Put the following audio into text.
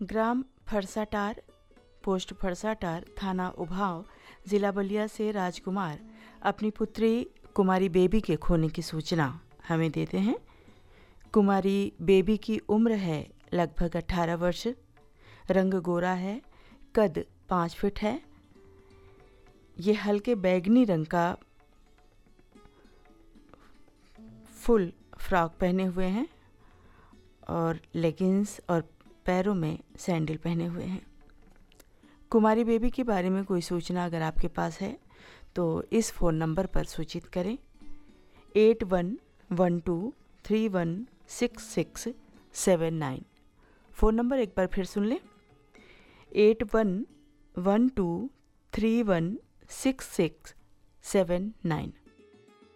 ग्राम फरसाटार, post फरसाटार, थाना उभाव, जिला बलिया से राजकुमार अपनी पुत्री कुमारी बेबी के खोने की सूचना हमें देते हैं। कुमारी बेबी की उम्र है लगभग 18 वर्ष, रंग गोरा है, कद 5 फीट है। ये हल्के बैगनी रंग का फुल फ्रॉक पहने हुए हैं और लेगिंग्स और पैरों में सैंडल पहने हुए हैं। कुमारी बेबी के बारे में कोई सूचना अगर आपके पास है तो इस फ़ोन नंबर पर सूचित करें 8112316679। फ़ोन नंबर एक बार फिर सुन लें 8112316679।